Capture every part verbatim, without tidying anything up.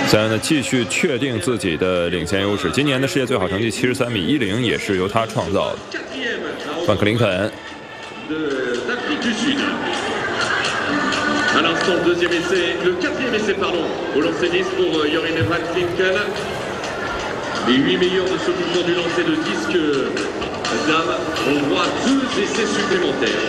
塞恩呢继续确定自己的领先优势，今年的世界最好成绩七十三米一零也是由他创造的。范克林肯。 À l'instant, deuxième essai, le quatrième essai, pardon, au lancer disque pour Jorin Van Klinken. Les huit meilleurs de ce mouvement du lancer de disque dame ont droit à deux essais supplémentaires.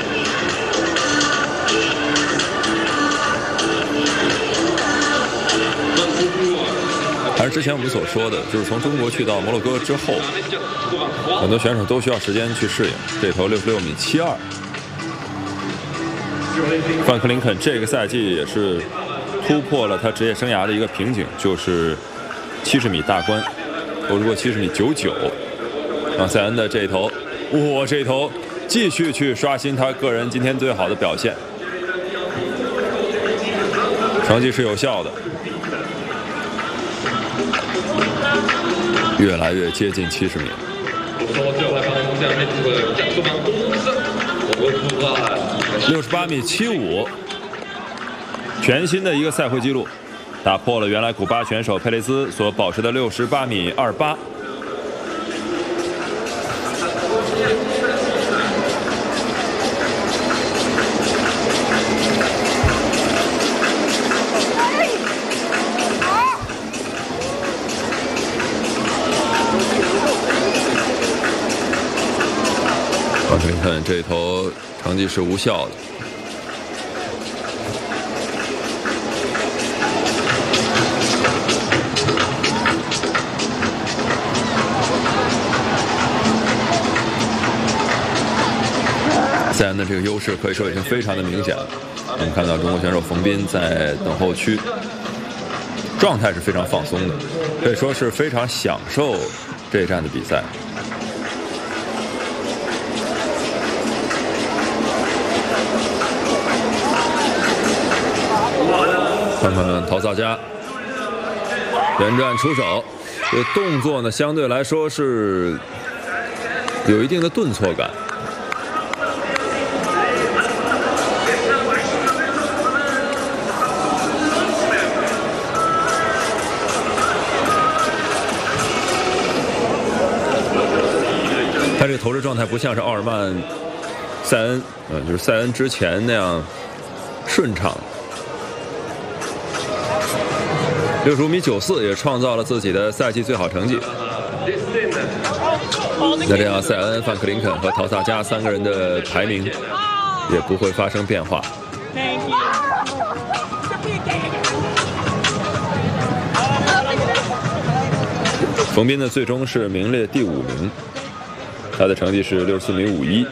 还是之前我们所说的，就是从中国去到摩洛哥之后，很多选手都需要时间去适应。这头六十六米七二。 范克林肯这个赛季也是突破了他职业生涯的一个瓶颈，就是七十米大关，投入过七十米九九。让塞恩的这一头，哇，这一头继续去刷新他个人今天最好的表现，成绩是有效的，越来越接近七十米。 六十八米七五，全新的一个赛会纪录，打破了原来古巴选手佩雷兹所保持的六十八米二八。范克林肯这一头。 成绩是无效的。塞恩的这个优势可以说已经非常的明显了。我们看到中国选手冯彬在等候区，状态是非常放松的，可以说是非常享受这一站的比赛。 看看陶萨加连战出手，这动作呢相对来说是有一定的顿挫感。他这个投掷状态不像是奥尔曼、塞恩，嗯，就是塞恩之前那样顺畅。 六十五米九四也创造了自己的赛季最好成绩。那这样，塞恩、范克林肯和陶萨加三个人的排名也不会发生变化。冯彬呢，最终是名列第五名，他的成绩是六十四米五一。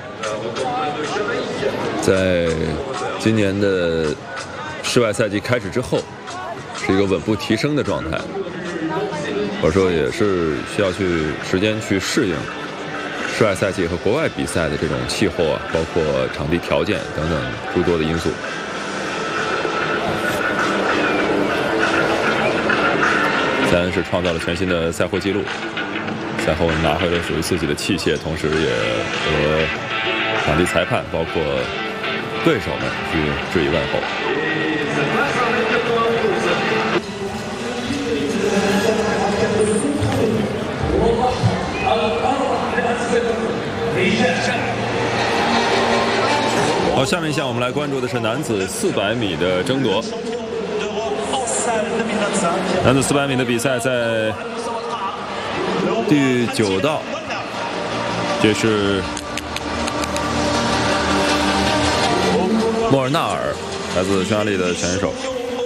在今年的室外赛季开始之后。 是一个稳步提升的状态，或者说也是需要去时间去适应室外赛季和国外比赛的这种气候啊，包括场地条件等等诸多的因素。塞恩是创造了全新的赛会纪录，赛后拿回了属于自己的器械，同时也和场地裁判包括对手们去致以问候。 好，下面一项我们来关注的是男子四百米的争夺。男子四百米的比赛在第九道，这是莫尔纳尔，来自匈牙利的选手。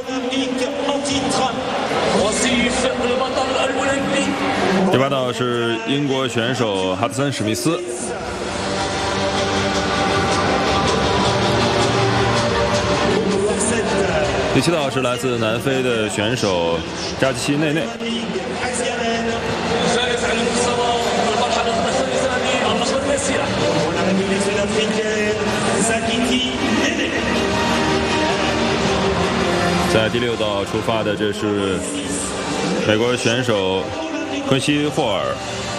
第八道是英国选手哈德森·史密斯。 第七道是来自南非的选手扎基西内内。在第六道出发的，这是美国选手昆西霍尔。